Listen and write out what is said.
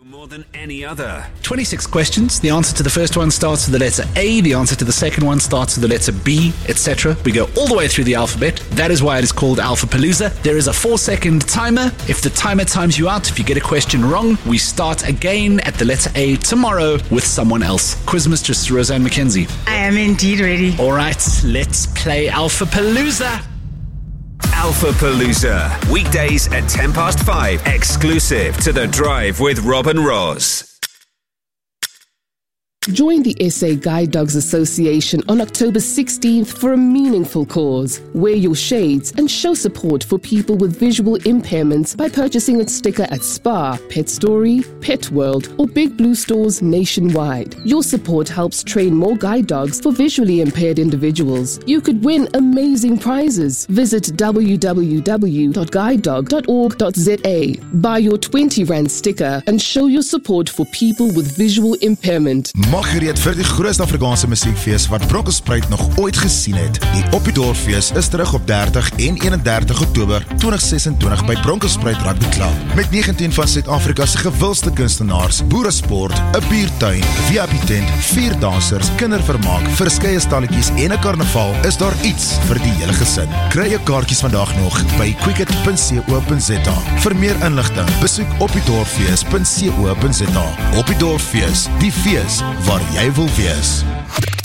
More than any other. 26 questions. The answer to the first one starts with the letter A. The answer to the second one starts with the letter B, etc. We go all the way through the alphabet. That is why it is called Alphapalooza. There is a 4-second timer. If the timer times you out, if you get a question wrong, we start again at the letter A tomorrow with someone else. Quiz Mistress Roseanne McKenzie. I am indeed ready. All right, let's play Alphapalooza. Alphapalooza. Weekdays at 5:10, exclusive to The Drive with Rob and Roz. Join the SA Guide Dogs Association on October 16th for a meaningful cause. Wear your shades and show support for people with visual impairments by purchasing a sticker at Spar, Pet Story, Pet World, or Big Blue stores nationwide. Your support helps train more guide dogs for visually impaired individuals. You could win amazing prizes. Visit www.guidedog.org.za. Buy your R20 sticker and show your support for people with visual impairment. Maak gereed vir die grootste Afrikaanse musiekfees wat Bronkhorstspruit nog ooit gesien het. Die Oppiedorffees is terug op 30 en 31 Oktober 2026 by Bronkhorstspruit Rugby Club. Met 19 van Suid-Afrika's gewildste kunstenaars, boeresport, 'n biertuin, VIP-tent, 4 dansers, kindervermaak, verskeie stalletjies en 'n karnaval, is daar iets vir die hele gesin. Kry jou kaartjies vandag nog by quicket.co.za. Vir meer inligting, besoek oppiedorffees.co.za. Oppiedorffees, die fees waar jy wil wees.